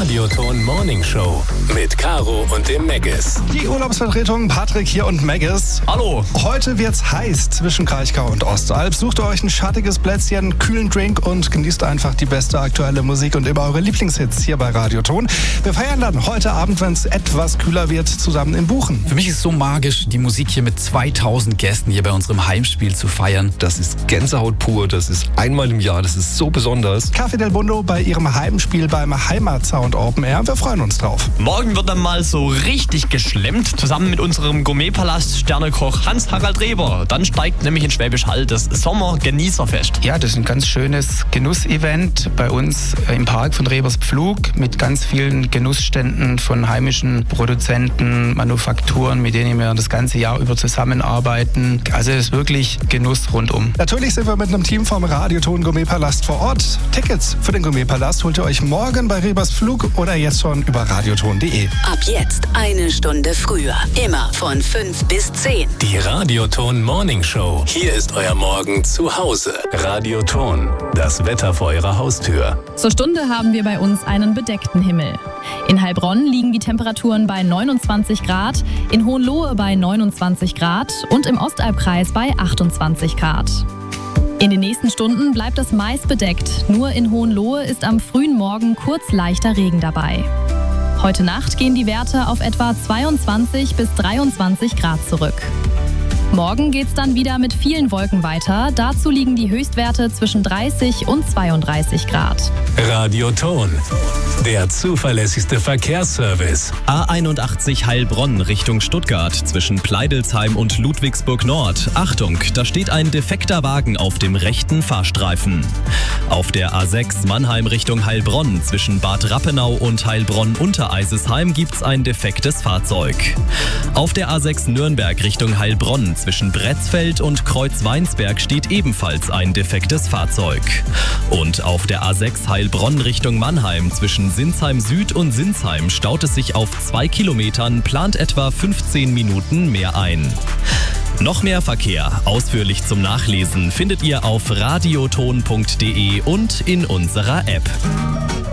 Radioton Morning Show mit Caro und dem Meggis. Die Urlaubsvertretung Patrick hier und Meggis. Hallo. Heute wird's heiß zwischen Kraichgau und Ostalb. Sucht ihr euch ein schattiges Plätzchen, kühlen Drink und genießt einfach die beste aktuelle Musik und immer eure Lieblingshits hier bei Radioton. Wir feiern dann heute Abend, wenn es etwas kühler wird, zusammen in Buchen. Für mich ist es so magisch, die Musik hier mit 2000 Gästen hier bei unserem Heimspiel zu feiern. Das ist Gänsehaut pur, das ist einmal im Jahr, das ist so besonders. Café del Mundo bei ihrem Heimspiel beim Heimatsound Open Air. Wir freuen uns drauf. Morgen wird dann mal so richtig geschlemmt, zusammen mit unserem Gourmetpalast Sternekoch Hans-Harald Reber. Dann steigt nämlich in Schwäbisch Hall das Sommergenießerfest. Ja, das ist ein ganz schönes Genussevent bei uns im Park von Rebers Pflug mit ganz vielen Genussständen von heimischen Produzenten, Manufakturen, mit denen wir das ganze Jahr über zusammenarbeiten. Also es ist wirklich Genuss rundum. Natürlich sind wir mit einem Team vom Radioton Gourmetpalast vor Ort. Tickets für den Gourmetpalast holt ihr euch morgen bei Rebers Pflug oder jetzt schon über radioton.de. Ab jetzt eine Stunde früher. Immer von 5 bis 10. Die Radioton Morning Show. Hier ist euer Morgen zu Hause. Radioton, das Wetter vor eurer Haustür. Zur Stunde haben wir bei uns einen bedeckten Himmel. In Heilbronn liegen die Temperaturen bei 29 Grad, in Hohenlohe bei 29 Grad und im Ostalbkreis bei 28 Grad. In den nächsten Stunden bleibt es meist bedeckt. Nur in Hohenlohe ist am frühen Morgen kurz leichter Regen dabei. Heute Nacht gehen die Werte auf etwa 22 bis 23 Grad zurück. Morgen geht's dann wieder mit vielen Wolken weiter. Dazu liegen die Höchstwerte zwischen 30 und 32 Grad. Radioton, der zuverlässigste Verkehrsservice. A81 Heilbronn Richtung Stuttgart zwischen Pleidelsheim und Ludwigsburg Nord. Achtung, da steht ein defekter Wagen auf dem rechten Fahrstreifen. Auf der A6 Mannheim Richtung Heilbronn zwischen Bad Rappenau und Heilbronn-Untereisesheim gibt's ein defektes Fahrzeug. Auf der A6 Nürnberg Richtung Heilbronn zwischen Bretzfeld und Kreuzweinsberg steht ebenfalls ein defektes Fahrzeug. Und auf der A6 Heilbronn Richtung Mannheim zwischen Sinsheim Süd und Sinsheim staut es sich auf 2 Kilometern, plant etwa 15 Minuten mehr ein. Noch mehr Verkehr, ausführlich zum Nachlesen, findet ihr auf radioton.de und in unserer App.